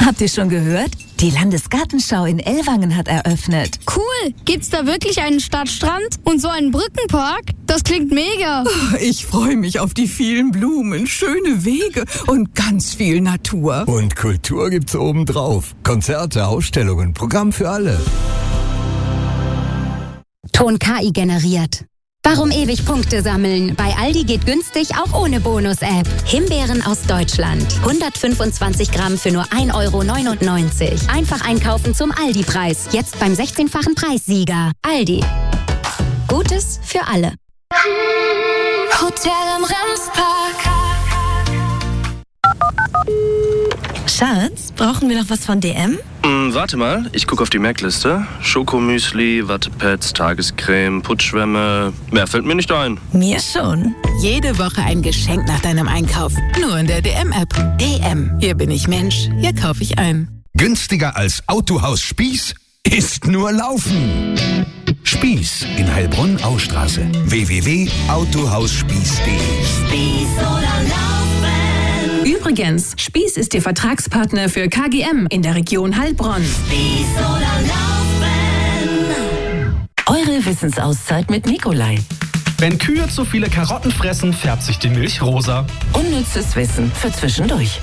Habt ihr schon gehört? Die Landesgartenschau in Ellwangen hat eröffnet. Cool! Gibt's da wirklich einen Stadtstrand und so einen Brückenpark? Das klingt mega! Ich freue mich auf die vielen Blumen, schöne Wege und ganz viel Natur. Und Kultur gibt's obendrauf. Konzerte, Ausstellungen, Programm für alle. Ton KI generiert. Warum ewig Punkte sammeln? Bei Aldi geht günstig auch ohne Bonus-App. Himbeeren aus Deutschland. 125 Gramm für nur 1,99 €. Einfach einkaufen zum Aldi-Preis. Jetzt beim 16-fachen Preissieger. Aldi. Gutes für alle. Hotel im Remspark. Schatz, brauchen wir noch was von DM? Warte mal, ich gucke auf die Merkliste. Schokomüsli, Wattepads, Tagescreme, Putzschwämme. Mehr fällt mir nicht ein. Mir schon. Jede Woche ein Geschenk nach deinem Einkauf. Nur in der DM-App. DM. Hier bin ich Mensch. Hier kaufe ich ein. Günstiger als Autohaus Spieß ist nur Laufen. Spieß in Heilbronn-Austraße. www.autohausspieß.de. Spieß oder Laufen. Übrigens, Spieß ist Ihr Vertragspartner für KGM in der Region Heilbronn. Spieß oder Laufen. Eure Wissensauszeit mit Nikolai. Wenn Kühe zu viele Karotten fressen, färbt sich die Milch rosa. Unnützes Wissen für zwischendurch.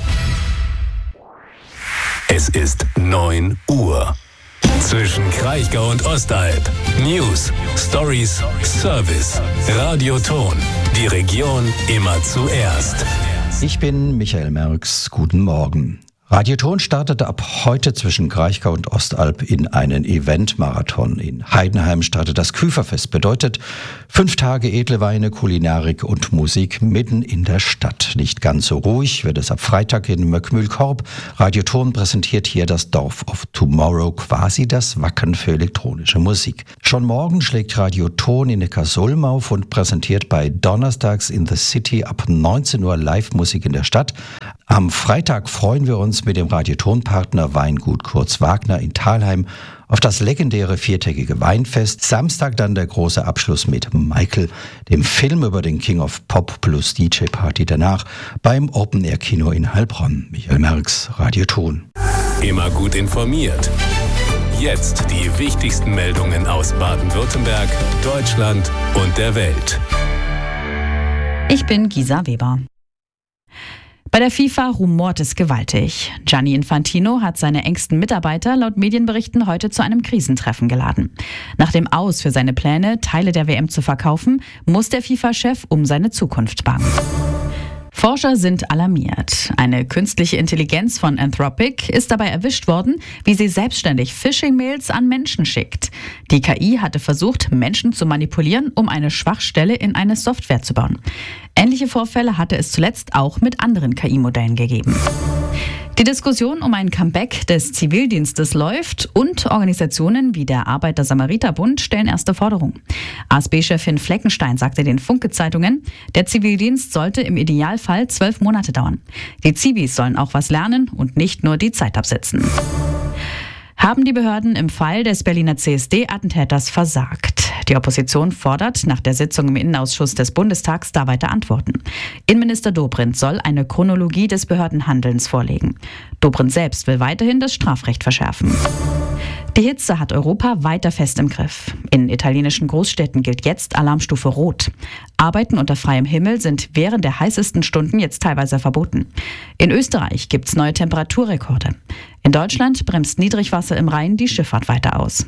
Es ist 9 Uhr. Zwischen Kraichgau und Ostalb. News, Stories, Service. Radioton. Die Region immer zuerst. Ich bin Michael Merks. Guten Morgen. Radioton startete ab heute zwischen Kraichgau und Ostalb in einen Eventmarathon. In Heidenheim startet das Küferfest. Bedeutet 5 Tage edle Weine, Kulinarik und Musik mitten in der Stadt. Nicht ganz so ruhig wird es ab Freitag in Möckmühlkorb. Radioton präsentiert hier das Dorf of Tomorrow, quasi das Wacken für elektronische Musik. Schon morgen schlägt Radioton in Neckarsulm auf und präsentiert bei Donnerstags in the City ab 19 Uhr Live-Musik in der Stadt. Am Freitag freuen wir uns mit dem Radiotonpartner Weingut Kurz Wagner in Thalheim auf das legendäre 4-tägige Weinfest. Samstag dann der große Abschluss mit Michael, dem Film über den King of Pop plus DJ-Party danach beim Open-Air-Kino in Heilbronn. Michael Merks, Radioton. Immer gut informiert. Jetzt die wichtigsten Meldungen aus Baden-Württemberg, Deutschland und der Welt. Ich bin Gisa Weber. Bei der FIFA rumort es gewaltig. Gianni Infantino hat seine engsten Mitarbeiter laut Medienberichten heute zu einem Krisentreffen geladen. Nach dem Aus für seine Pläne, Teile der WM zu verkaufen, muss der FIFA-Chef um seine Zukunft bangen. Forscher sind alarmiert. Eine künstliche Intelligenz von Anthropic ist dabei erwischt worden, wie sie selbstständig Phishing-Mails an Menschen schickt. Die KI hatte versucht, Menschen zu manipulieren, um eine Schwachstelle in eine Software zu bauen. Ähnliche Vorfälle hatte es zuletzt auch mit anderen KI-Modellen gegeben. Die Diskussion um ein Comeback des Zivildienstes läuft und Organisationen wie der Arbeiter-Samariter-Bund stellen erste Forderungen. ASB-Chefin Fleckenstein sagte den Funke-Zeitungen, der Zivildienst sollte im Idealfall 12 Monate dauern. Die Zivis sollen auch was lernen und nicht nur die Zeit absitzen. Haben die Behörden im Fall des Berliner CSD-Attentäters versagt? Die Opposition fordert nach der Sitzung im Innenausschuss des Bundestags da weiter Antworten. Innenminister Dobrindt soll eine Chronologie des Behördenhandelns vorlegen. Dobrindt selbst will weiterhin das Strafrecht verschärfen. Die Hitze hat Europa weiter fest im Griff. In italienischen Großstädten gilt jetzt Alarmstufe Rot. Arbeiten unter freiem Himmel sind während der heißesten Stunden jetzt teilweise verboten. In Österreich gibt's neue Temperaturrekorde. In Deutschland bremst Niedrigwasser im Rhein die Schifffahrt weiter aus.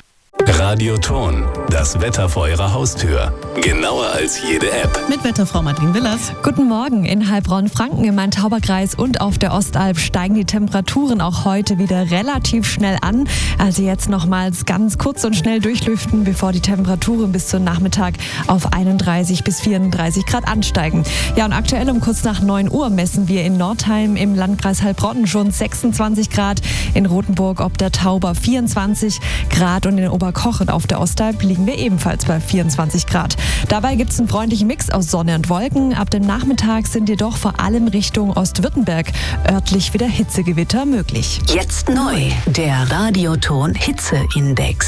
Radioton, das Wetter vor Ihrer Haustür. Genauer als jede App. Mit Wetterfrau Madeleine Willers. Guten Morgen. In Heilbronn-Franken, im Main-Tauber-Kreis und auf der Ostalb steigen die Temperaturen auch heute wieder relativ schnell an. Also jetzt nochmals ganz kurz und schnell durchlüften, bevor die Temperaturen bis zum Nachmittag auf 31 bis 34 Grad ansteigen. Ja, und aktuell um kurz nach 9 Uhr messen wir in Nordheim im Landkreis Heilbronn schon 26 Grad. In Rothenburg ob der Tauber 24 Grad und in Oberkoch und auf der Ostalb liegen wir ebenfalls bei 24 Grad. Dabei gibt es einen freundlichen Mix aus Sonne und Wolken. Ab dem Nachmittag sind jedoch vor allem Richtung Ostwürttemberg örtlich wieder Hitzegewitter möglich. Jetzt neu, der Radioton Hitzeindex.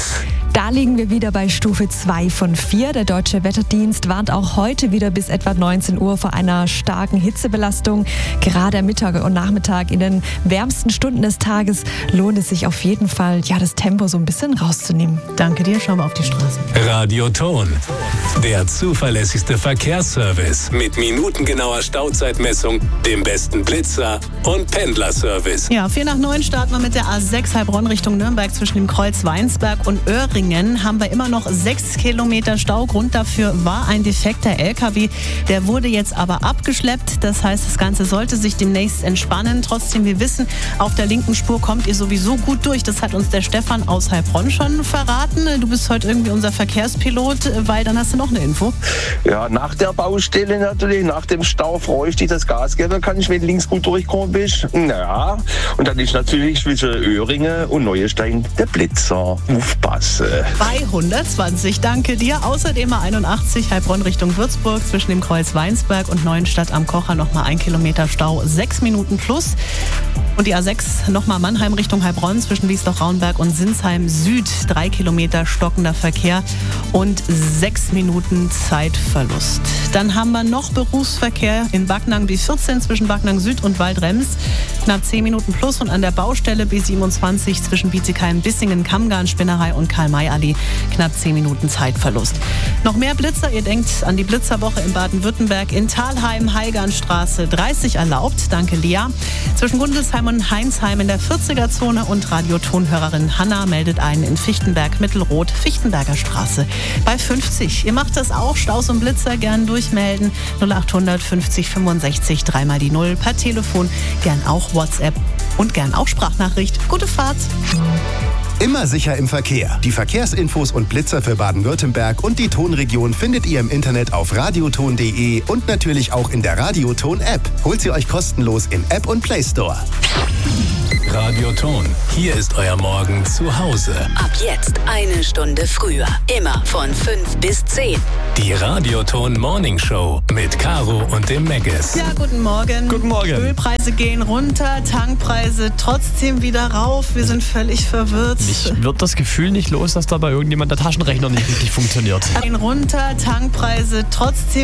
Da liegen wir wieder bei Stufe 2 von 4. Der Deutsche Wetterdienst warnt auch heute wieder bis etwa 19 Uhr vor einer starken Hitzebelastung. Gerade am Mittag und Nachmittag in den wärmsten Stunden des Tages lohnt es sich auf jeden Fall, das Tempo so ein bisschen rauszunehmen. Danke dir, schauen wir auf die Straßen. Radioton, der zuverlässigste Verkehrsservice mit minutengenauer Stauzeitmessung, dem besten Blitzer und Pendlerservice. Ja, 8:45 starten wir mit der A6 Heilbronn Richtung Nürnberg. Zwischen dem Kreuz Weinsberg und Öhringen haben wir immer noch 6 Kilometer Stau. Grund dafür war ein defekter LKW. Der wurde jetzt aber abgeschleppt. Das heißt, das Ganze sollte sich demnächst entspannen. Trotzdem, wir wissen, auf der linken Spur kommt ihr sowieso gut durch. Das hat uns der Stefan aus Heilbronn schon verraten. Du bist heute irgendwie unser Verkehrspilot, weil dann hast du noch eine Info. Ja, nach der Baustelle natürlich, nach dem Stau freue ich dich, das Gas geben, kann ich mit links gut durchkommen. Ja, und dann ist natürlich zwischen Öhringen und Neuestein der Blitzer. Aufpassen. Bei 120, danke dir. Außerdem A81 Heilbronn Richtung Würzburg zwischen dem Kreuz Weinsberg und Neuenstadt am Kocher nochmal 1 Kilometer Stau, 6 Minuten plus. Und die A6 nochmal Mannheim Richtung Heilbronn zwischen Wiesloch-Raunberg und Sinsheim Süd, 3 Kilometer stockender Verkehr und 6 Minuten Zeitverlust. Dann haben wir noch Berufsverkehr in Backnang B14 zwischen Backnang Süd und Waldrems, knapp 10 Minuten plus, und an der Baustelle B27 zwischen Bietigheim, Bissingen, Kammgarn, Spinnerei und Karl-May-Allee, knapp 10 Minuten Zeitverlust. Noch mehr Blitzer, ihr denkt an die Blitzerwoche in Baden-Württemberg, in Thalheim, Heilgarnstraße 30 erlaubt, danke Lea. Zwischen Gundelsheim und Heinsheim in der 40er-Zone, und Radiotonhörerin Hanna meldet einen in Fichtenberg Mittelrot, Fichtenberger Straße bei 50. Ihr macht das auch, Staus und Blitzer, gern durchmelden, 0800 50 65 3 mal die 0, per Telefon, gern auch WhatsApp und gern auch Sprachnachricht. Gute Fahrt! Immer sicher im Verkehr. Die Verkehrsinfos und Blitzer für Baden-Württemberg und die Tonregion findet ihr im Internet auf radioton.de und natürlich auch in der Radioton-App. Holt sie euch kostenlos im App und Play Store. Radioton, hier ist euer Morgen zu Hause. Ab jetzt 1 Stunde früher. Immer von 5 bis 10. Die Radioton Morning Show mit Caro und dem Megges. Ja, guten Morgen. Guten Morgen. Ölpreise gehen runter, Tankpreise trotzdem wieder rauf. Wir sind völlig verwirrt. Ich wird das Gefühl nicht los, dass da bei irgendjemand der Taschenrechner nicht richtig funktioniert. Gehen runter, Tankpreise trotzdem